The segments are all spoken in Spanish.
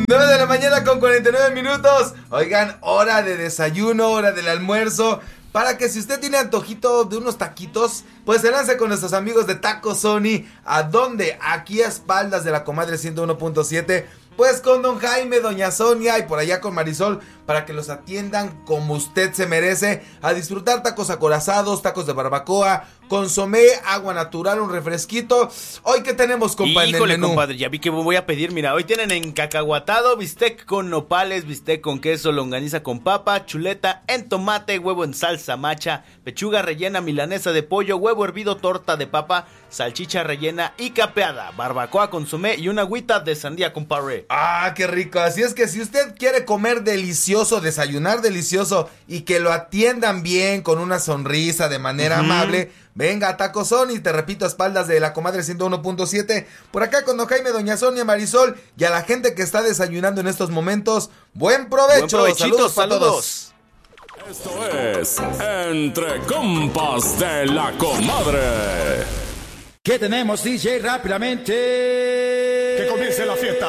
9 de la mañana con 49 minutos. Oigan, hora de desayuno, hora del almuerzo. Para que si usted tiene antojito de unos taquitos, pues se lance con nuestros amigos de Taco Sony. ¿A dónde? Aquí a espaldas de la Comadre 101.7. Pues con don Jaime, doña Sonia y por allá con Marisol, para que los atiendan como usted se merece, a disfrutar tacos acorazados, tacos de barbacoa, consomé, agua natural, un refresquito. Hoy, ¿qué tenemos, compadre? Híjole, compadre, ya vi que voy a pedir. Mira, hoy tienen encacahuatado, bistec con nopales, bistec con queso, longaniza con papa, chuleta en tomate, huevo en salsa macha, pechuga rellena, milanesa de pollo, huevo hervido, torta de papa, salchicha rellena y capeada, barbacoa, consomé y una agüita de sandía, compadre. ¡Ah, qué rico! Así es que si usted quiere comer delicioso, desayunar delicioso y que lo atiendan bien, con una sonrisa, de manera amable, venga a Taco Sony, te repito, a espaldas de la Comadre 101.7, por acá con don Jaime, doña Sonia, Marisol y a la gente que está desayunando en estos momentos. ¡Buen provecho! Buen provechito, saludos. Esto es Entre Compas de la Comadre. ¿Qué tenemos, DJ? Rápidamente. Que comience la fiesta.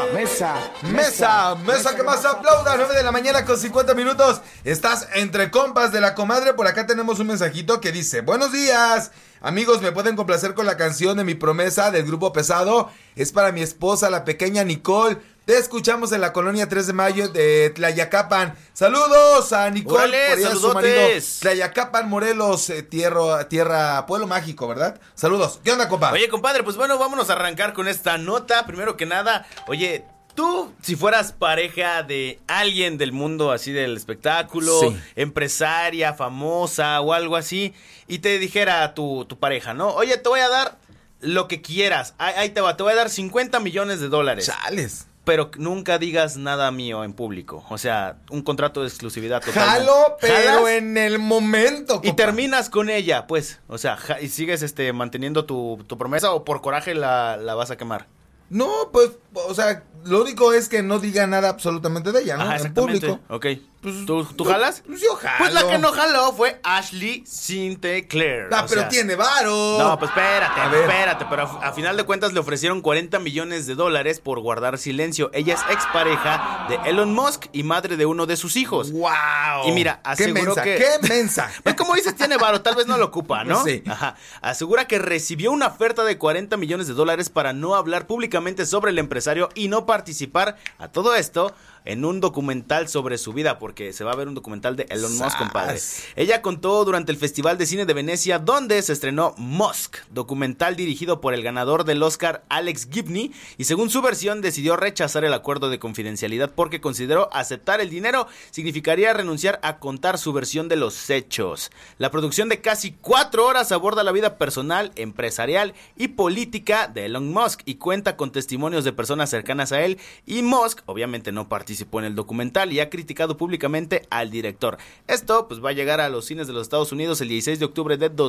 Mesa que más aplauda. 9 de la mañana con 50 minutos. Estás entre compas de la Comadre. Por acá tenemos un mensajito que dice: buenos días, amigos, me pueden complacer con la canción de Mi Promesa del Grupo Pesado. Es para mi esposa, la pequeña Nicole. Te escuchamos en la colonia 3 de Mayo de Tlayacapan. Saludos a Nicole. ¡Órale, por ella, su saludotes! marido. Tlayacapan, Morelos, tierra, pueblo mágico, ¿verdad? Saludos. ¿Qué onda, compa? Oye, compadre, pues bueno, vámonos a arrancar con esta nota. Primero que nada, oye, tú, si fueras pareja de alguien del mundo así del espectáculo, Sí. empresaria, famosa o algo así, y te dijera tu pareja, ¿no? Oye, te voy a dar lo que quieras. Ahí te va, te voy a dar $50 millones. Chales. Pero nunca digas nada mío en público. O sea, un contrato de exclusividad total. Jalo, pero ¿Jalas? en el momento, compa. Y terminas con ella, pues. O sea, y sigues manteniendo tu promesa, o por coraje la vas a quemar. No, pues, o sea, lo único es que no diga nada absolutamente de ella, ¿no? Ajá, En exactamente. público. Ok. Pues, ¿Tú jalas? Pues yo jalo. Pues la que no jaló fue Ashley Sinclair. Ah, o pero sea, tiene varo. No, pues A ver. espérate, pero a final de cuentas le ofrecieron $40 millones por guardar silencio. Ella es expareja de Elon Musk y madre de uno de sus hijos. ¡Wow! Y mira, aseguró ¡Qué mensa! Pues como dices, tiene varo, tal vez no lo ocupa, ¿no? Sí. Ajá. Asegura que recibió una oferta de $40 millones para no hablar públicamente sobre el empresario y no participar a todo esto en un documental sobre su vida, porque se va a ver un documental de Elon Musk, compadre. Ella contó durante el Festival de Cine de Venecia, donde se estrenó Musk, documental dirigido por el ganador del Oscar, Alex Gibney, y según su versión decidió rechazar el acuerdo de confidencialidad porque consideró aceptar el dinero significaría renunciar a contar su versión de los hechos. La producción de casi 4 horas aborda la vida personal, empresarial y política de Elon Musk y cuenta con testimonios de personas cercanas a él, y Musk obviamente no participó en el documental y ha criticado públicamente al director. Esto pues va a llegar a los cines de los Estados Unidos el 16 de octubre de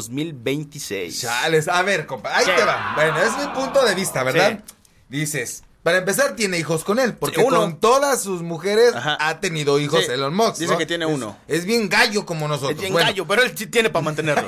2026. Chales, a ver, compa, ahí ¿Qué? te va. Bueno, es mi punto de vista, ¿verdad? Sí. Dices, para empezar, tiene hijos con él, porque Uno. con todas sus mujeres Ajá. ha tenido hijos Sí. Elon Musk, Dice ¿no? que tiene uno. Es bien gallo como nosotros. Es bien Bueno, gallo, pero él sí tiene para mantenerlo.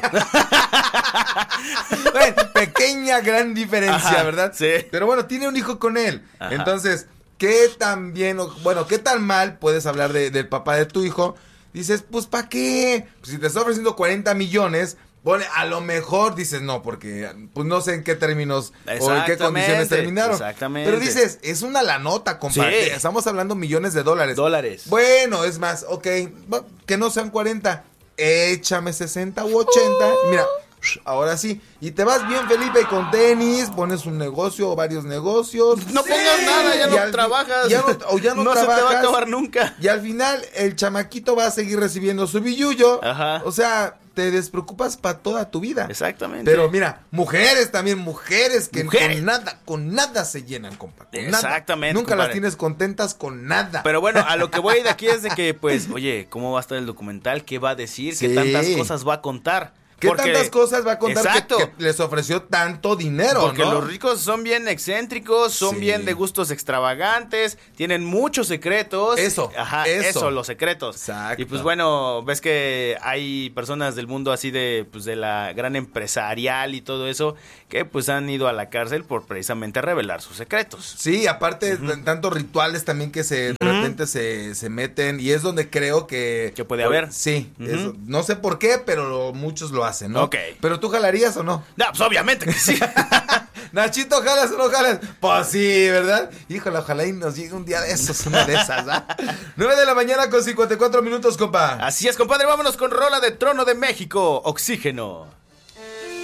bueno, pequeña, gran diferencia, Ajá, ¿verdad? sí. Pero bueno, tiene un hijo con él. Ajá. Entonces, ¿qué tan bien, qué tan mal puedes hablar del papá de tu hijo? Dices, pues, ¿para qué? Pues, si te está ofreciendo 40 millones, a lo mejor dices, no, porque pues no sé en qué términos o en qué Exactamente, condiciones terminaron. exactamente. Pero dices, es una la nota, compadre. Sí. Estamos hablando millones de dólares. Bueno, es más, ok, que no sean 40, échame 60 u 80. Mira, ahora sí. Y te vas bien, Felipe, con tenis, pones un negocio o varios negocios. No pongas nada, ya Y no trabajas. Ya no no trabajas. se te va a acabar nunca. Y al final, el chamaquito va a seguir recibiendo su billullo. Ajá. O sea, te despreocupas para toda tu vida. Exactamente. Pero mira, mujeres también, mujeres que Mujeres. con nada se llenan, compa. Con Exactamente, nada. Nunca compadre. las tienes contentas con nada. Pero bueno, a lo que voy de aquí es de que, pues, oye, ¿cómo va a estar el documental? ¿Qué va a decir? Sí. ¿Qué tantas cosas va a contar? ¿Qué Porque- tantas cosas va a contar Exacto. que les ofreció tanto dinero, Porque ¿no? los ricos son bien excéntricos, son Sí. bien de gustos extravagantes, tienen muchos secretos. Eso, Ajá, eso. eso, los secretos. Exacto. Y pues bueno, ves que hay personas del mundo así de, pues de la gran empresarial y todo eso, que pues han ido a la cárcel por precisamente revelar sus secretos. Sí, aparte tantos rituales también que de repente se meten y es donde creo que puede haber. Sí, Ujú. eso. No sé por qué, pero muchos lo hacen, ¿no? Ok. Pero tú jalarías o no? No, pues obviamente que sí. Nachito, ¿jalas o no jalas? Pues sí, ¿verdad? Híjole, ojalá y nos llegue un día de esos, una de esas, ¿ah? 9 de la mañana con 54 minutos, compa. Así es, compadre, vámonos con rola de Trono de México, Oxígeno.